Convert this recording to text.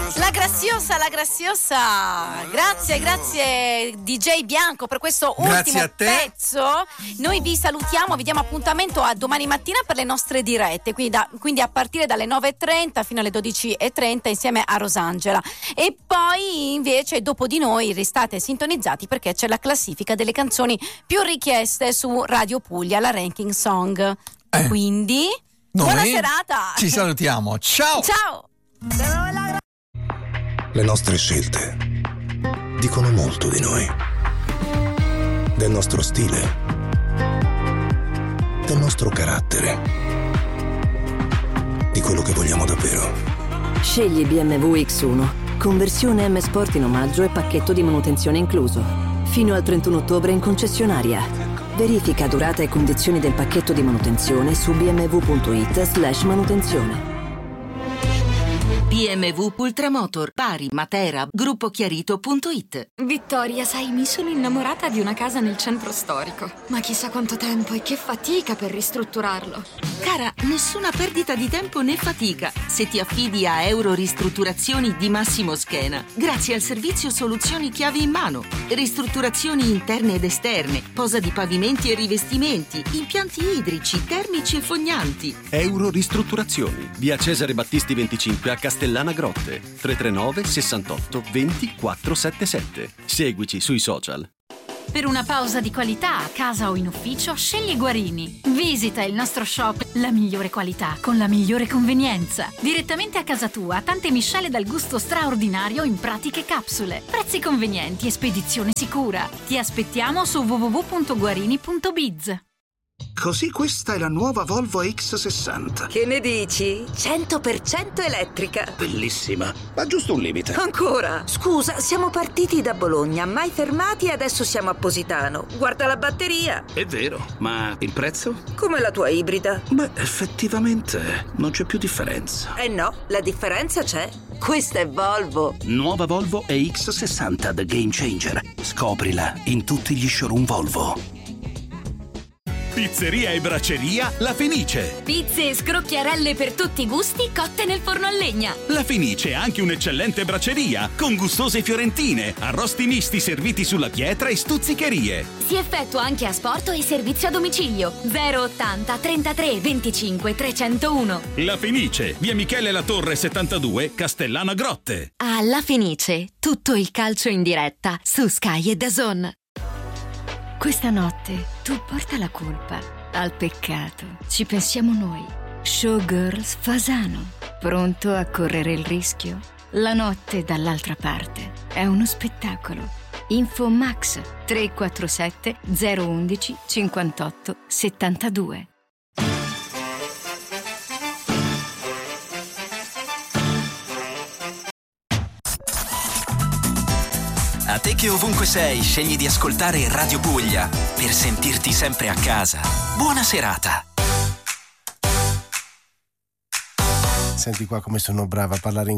La Graziosa. Grazie DJ Bianco per questo Grazie ultimo pezzo. Noi vi salutiamo, vi diamo appuntamento a domani mattina per le nostre dirette, quindi a partire dalle 9:30 fino alle 12:30 insieme a Rosangela. E poi invece dopo di noi restate sintonizzati perché c'è la classifica delle canzoni più richieste su Radio Puglia, la Ranking Song. Quindi buona serata. Ci salutiamo. Ciao. Ciao. Le nostre scelte dicono molto di noi, del nostro stile, del nostro carattere, di quello che vogliamo davvero. Scegli BMW X1, conversione M Sport in omaggio e pacchetto di manutenzione incluso. Fino al 31 ottobre in concessionaria. Verifica durata e condizioni del pacchetto di manutenzione su bmw.it/manutenzione. BMW Ultramotor, Bari, Matera, gruppochiarito.it. Vittoria, sai, mi sono innamorata di una casa nel centro storico. Ma chissà quanto tempo e che fatica per ristrutturarlo. Cara, nessuna perdita di tempo né fatica se ti affidi a Euro Ristrutturazioni di Massimo Schena. Grazie al servizio Soluzioni Chiavi in Mano. Ristrutturazioni interne ed esterne, posa di pavimenti e rivestimenti, impianti idrici, termici e fognanti. Euro Ristrutturazioni, via Cesare Battisti 25 a Castellana Grotte, 339 68 20 477. Seguici sui social. Per una pausa di qualità a casa o in ufficio, scegli Guarini. Visita il nostro shop, la migliore qualità con la migliore convenienza. Direttamente a casa tua, tante miscele dal gusto straordinario in pratiche capsule. Prezzi convenienti e spedizione sicura. Ti aspettiamo su www.guarini.biz. Così questa è la nuova Volvo X60. Che ne dici? 100% elettrica. Bellissima, ma giusto un limite. Ancora? Scusa, siamo partiti da Bologna, mai fermati e adesso siamo a Positano. Guarda la batteria. È vero, ma il prezzo? Come la tua ibrida. Beh, effettivamente non c'è più differenza. Eh no, la differenza c'è. Questa è Volvo. Nuova Volvo EX60 The Game Changer. Scoprila in tutti gli showroom Volvo. Pizzeria e bracceria La Fenice. Pizze e scrocchiarelle per tutti i gusti cotte nel forno a legna. La Fenice è anche un'eccellente bracceria con gustose fiorentine, arrosti misti serviti sulla pietra e stuzzicherie. Si effettua anche asporto e servizio a domicilio. 080 33 25 301. La Fenice, via Michele La Torre 72, Castellana Grotte. A La Fenice, tutto il calcio in diretta su Sky e DAZN. Questa notte tu porta la colpa al peccato. Ci pensiamo noi. Showgirls Fasano. Pronto a correre il rischio? La notte dall'altra parte è uno spettacolo. Info Max 347 011 58 72. A te che ovunque sei scegli di ascoltare Radio Puglia per sentirti sempre a casa. Buona serata. Senti qua come sono brava a parlare in